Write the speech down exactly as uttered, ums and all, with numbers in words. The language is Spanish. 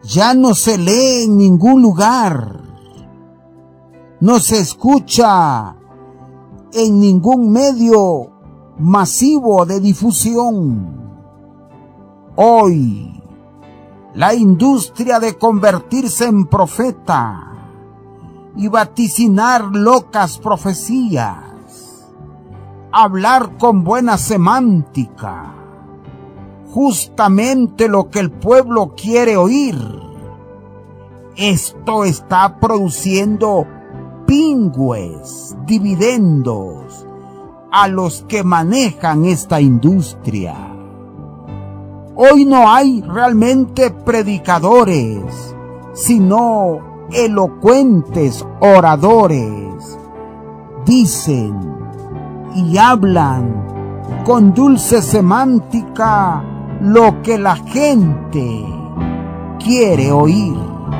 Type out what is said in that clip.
ya no se lee en ningún lugar, no se escucha en ningún medio masivo de difusión. Hoy, la industria de convertirse en profeta y vaticinar locas profecías, hablar con buena semántica, justamente lo que el pueblo quiere oír. Esto está produciendo pingües, dividendos a los que manejan esta industria. Hoy no hay realmente predicadores, sino elocuentes oradores. Dicen y hablan con dulce semántica lo que la gente quiere oír.